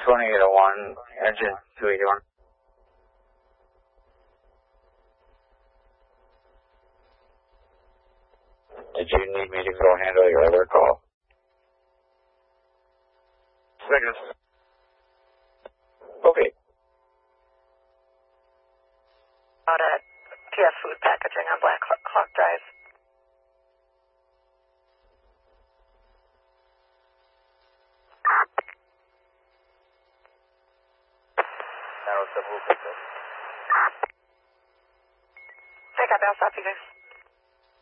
2801, engine 281. Did you need me to go handle your other call? Cygnus. Okay. About a TF food packaging on Black Hawk Drive. Narrow 7 will take this. Take up, I'll stop you guys.